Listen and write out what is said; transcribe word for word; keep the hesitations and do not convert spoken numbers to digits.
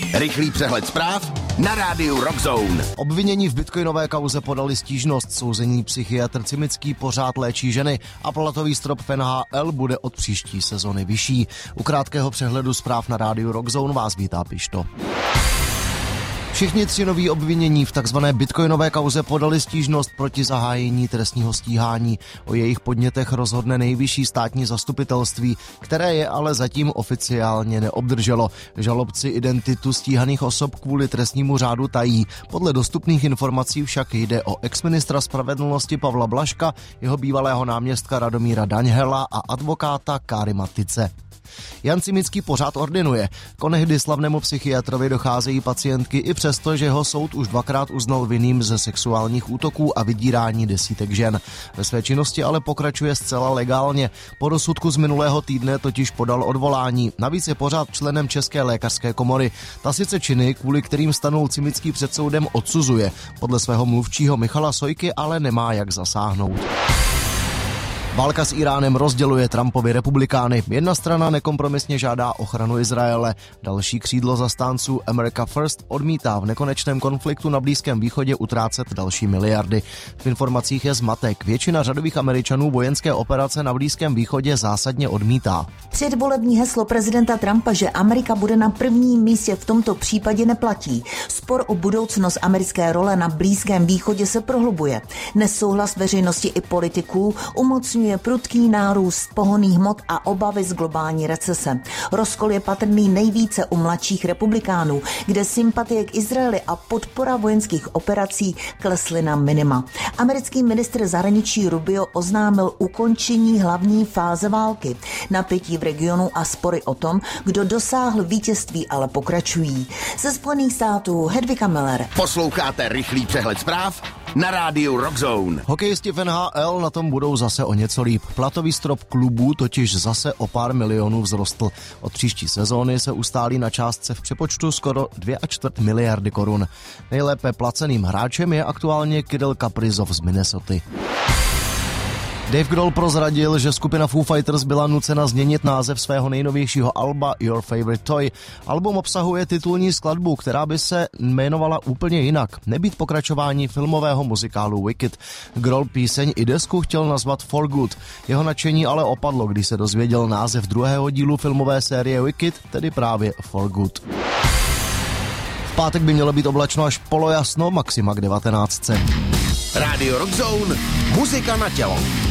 Rychlý přehled zpráv na rádiu Rockzone. Obvinění v bitcoinové kauze podali stížnost. Souzení psychiatr Cimický pořád léčí ženy a platový strop v N H L bude od příští sezony vyšší. U krátkého přehledu zpráv na rádiu Rockzone vás vítá Pišto. Všichni tři noví obvinění v takzvané bitcoinové kauze podali stížnost proti zahájení trestního stíhání. O jejich podnětech rozhodne nejvyšší státní zastupitelství, které je ale zatím oficiálně neobdrželo. Žalobci identitu stíhaných osob kvůli trestnímu řádu tají. Podle dostupných informací však jde o exministra spravedlnosti Pavla Blažka, jeho bývalého náměstka Radomíra Daňhela a advokáta Káry Tice. Jan Cimický pořád ordinuje. Konehdy slavnému psychiatrovi docházejí pacientky i přesto, že ho soud už dvakrát uznal vinným ze sexuálních útoků a vydírání desítek žen. Ve své činnosti ale pokračuje zcela legálně. Po rozsudku z minulého týdne totiž podal odvolání. Navíc je pořád členem České lékařské komory. Ta sice činy, kvůli kterým stanul Cimický před soudem, odsuzuje. Podle svého mluvčího Michala Sojky ale nemá jak zasáhnout. Válka s Iránem rozděluje Trumpovi republikány. Jedna strana nekompromisně žádá ochranu Izraele. Další křídlo zastánců America First odmítá v nekonečném konfliktu na Blízkém východě utrácet další miliardy. V informacích je zmatek. Většina řadových Američanů vojenské operace na Blízkém východě zásadně odmítá. Předvolební heslo prezidenta Trumpa, že Amerika bude na prvním místě, v tomto případě neplatí. Spor o budoucnost americké role na Blízkém východě se prohlubuje. Nesouhlas veřejnosti i politiků umocňuje je prudký nárůst pohonných hmot a obavy z globální recese. Rozkol je patrný nejvíce u mladších republikánů, kde sympatie k Izraeli a podpora vojenských operací klesly na minima. Americký ministr zahraničí Rubio oznámil ukončení hlavní fáze války. Napětí v regionu a spory o tom, kdo dosáhl vítězství, ale pokračují. Ze Spojených států Hedvika Miller. Posloucháte rychlý přehled zpráv na rádiu Rockzone. Hokejisti v N H L na tom budou zase o něco líp. Platový strop klubů totiž zase o pár milionů vzrostl. Od příští sezóny se ustálí na částce v přepočtu skoro dvě a čtvrt miliardy korun. Nejlépe placeným hráčem je aktuálně Kirill Kaprizov z Minnesoty. Dave Grohl prozradil, že skupina Foo Fighters byla nucena změnit název svého nejnovějšího alba Your Favorite Toy. Album obsahuje titulní skladbu, která by se jmenovala úplně jinak, nebýt pokračování filmového muzikálu Wicked. Grohl píseň i desku chtěl nazvat For Good. Jeho nadšení ale opadlo, když se dozvěděl název druhého dílu filmové série Wicked, tedy právě For Good. V pátek by mělo být oblačno až polojasno, maxima k devatenáctce. Rádio Rockzone, muzika na tělo.